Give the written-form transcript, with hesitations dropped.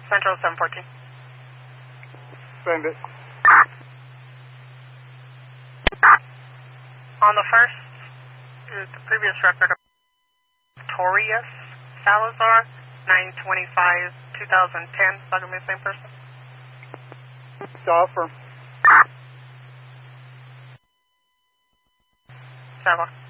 Central 714. Send it. On the first, the previous record of Torius Salazar, 9/25/2010. Is that going to be the same person? Offer. Salazar.